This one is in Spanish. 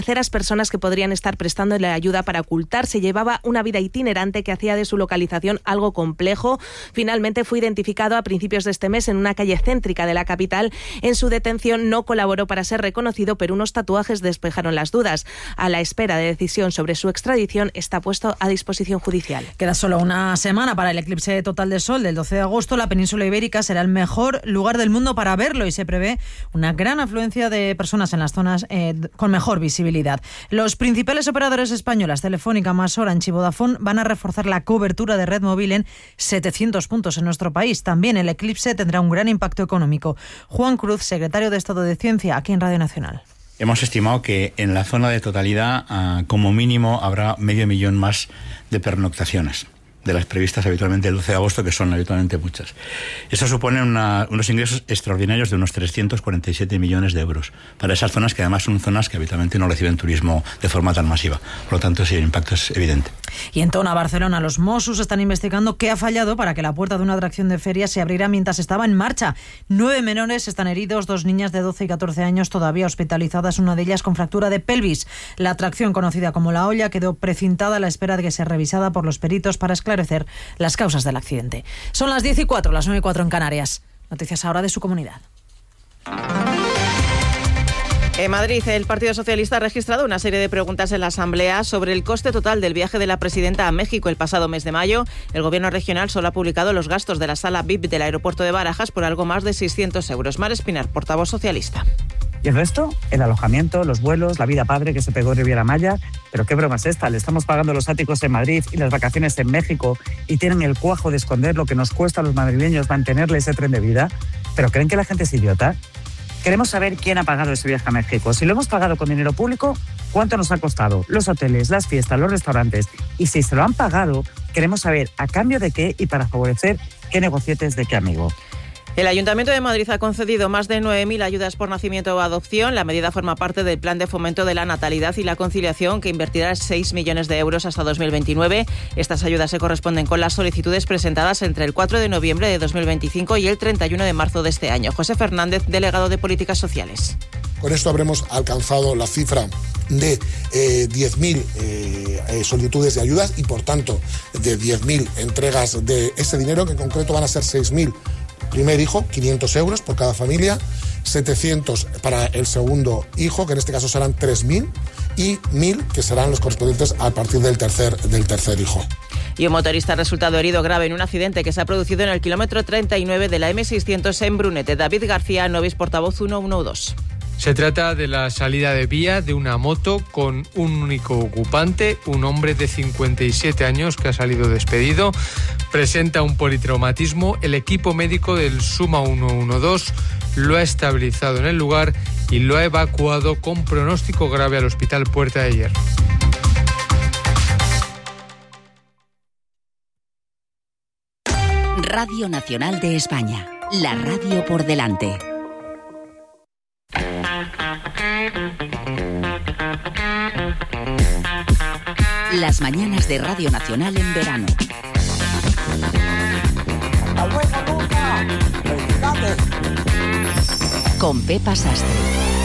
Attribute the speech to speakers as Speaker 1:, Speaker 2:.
Speaker 1: terceras personas que podrían estar prestándole ayuda para ocultarse. Llevaba una vida itinerante que hacía de su localización algo complejo. Finalmente fue identificado a principios de este mes en una calle céntrica de la capital. En su detención no colaboró para ser reconocido, pero unos tatuajes despejaron las dudas. A la espera de decisión sobre su extradición, está puesto a disposición judicial.
Speaker 2: Queda solo una semana para el eclipse total de sol del 12 de agosto. La península ibérica será el mejor lugar del mundo para verlo y se prevé una gran afluencia de personas en las zonas con mejor visibilidad. Los principales operadores españoles, Telefónica, más Orange y Vodafone, van a reforzar la cobertura de red móvil en 700 puntos en nuestro país. También el eclipse tendrá un gran impacto económico. Juan Cruz, secretario de Estado de Ciencia, aquí en Radio Nacional.
Speaker 3: Hemos estimado que en la zona de totalidad, como mínimo, habrá 500.000 más de pernoctaciones de las previstas habitualmente el 12 de agosto, que son habitualmente muchas. Eso supone unos ingresos extraordinarios de unos 347 millones de euros para esas zonas, que además son zonas que habitualmente no reciben turismo de forma tan masiva. Por lo tanto, sí, el impacto es evidente.
Speaker 2: Y en Tona, Barcelona, los Mossos están investigando qué ha fallado para que la puerta de una atracción de feria se abriera mientras estaba en marcha. 9 menores están heridos, 2 niñas de 12 y 14 años todavía hospitalizadas, una de ellas con fractura de pelvis. La atracción, conocida como La Olla, quedó precintada a la espera de que sea revisada por los peritos para esclarecer las causas del accidente. Son las 10:04, las 9:04 en Canarias. Noticias ahora de su comunidad.
Speaker 4: En Madrid, el Partido Socialista ha registrado una serie de preguntas en la Asamblea sobre el coste total del viaje de la presidenta a México el pasado mes de mayo. El Gobierno regional solo ha publicado los gastos de la sala VIP del aeropuerto de Barajas por algo más de 600 euros. Mar Espinar, portavoz socialista.
Speaker 5: ¿Y el resto? El alojamiento, los vuelos, la vida padre que se pegó en Riviera Maya. ¿Pero qué broma es esta? Le estamos pagando los áticos en Madrid y las vacaciones en México y tienen el cuajo de esconder lo que nos cuesta a los madrileños mantenerle ese tren de vida. ¿Pero creen que la gente es idiota? Queremos saber quién ha pagado ese viaje a México. Si lo hemos pagado con dinero público, ¿cuánto nos ha costado? Los hoteles, las fiestas, los restaurantes. Y si se lo han pagado, queremos saber a cambio de qué y para favorecer qué negocietes de qué amigo.
Speaker 4: El Ayuntamiento de Madrid ha concedido más de 9.000 ayudas por nacimiento o adopción. La medida forma parte del Plan de Fomento de la Natalidad y la Conciliación, que invertirá 6 millones de euros hasta 2029. Estas ayudas se corresponden con las solicitudes presentadas entre el 4 de noviembre de 2025 y el 31 de marzo de este año. José Fernández, delegado de Políticas Sociales.
Speaker 6: Con esto habremos alcanzado la cifra de 10.000 solicitudes de ayudas y, por tanto, de 10.000 entregas de ese dinero, que en concreto van a ser 6.000. Primer hijo, 500 euros por cada familia, 700 para el segundo hijo, que en este caso serán 3.000, y 1.000 que serán los correspondientes a partir del tercer hijo.
Speaker 4: Y un motorista ha resultado herido grave en un accidente que se ha producido en el kilómetro 39 de la M600 en Brunete. David García Novis, portavoz 112.
Speaker 7: Se trata de la salida de vía de una moto con un único ocupante, un hombre de 57 años que ha salido despedido. Presenta un politraumatismo. El equipo médico del Suma 112 lo ha estabilizado en el lugar y lo ha evacuado con pronóstico grave al Hospital Puerta de Hierro.
Speaker 8: Radio Nacional de España, la radio por delante. Las mañanas de Radio Nacional en verano. Con Pepa Sastre.